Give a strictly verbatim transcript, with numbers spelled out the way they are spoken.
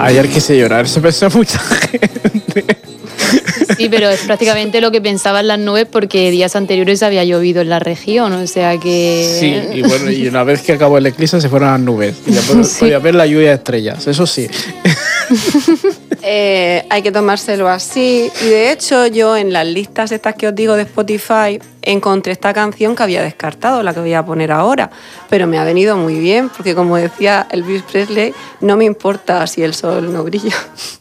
Ayer quise llorar, se pensó mucha gente. Sí, pero es prácticamente lo que pensaban las nubes porque días anteriores había llovido en la región, o sea que... Sí, y bueno, y una vez que acabó el eclipse se fueron las nubes y después Sí. podía ver la lluvia de estrellas, eso sí. Eh, hay que tomárselo así. Y de hecho, yo en las listas estas que os digo de Spotify encontré esta canción que había descartado, la que voy a poner ahora. Pero me ha venido muy bien, porque como decía Elvis Presley, no me importa si el sol no brilla.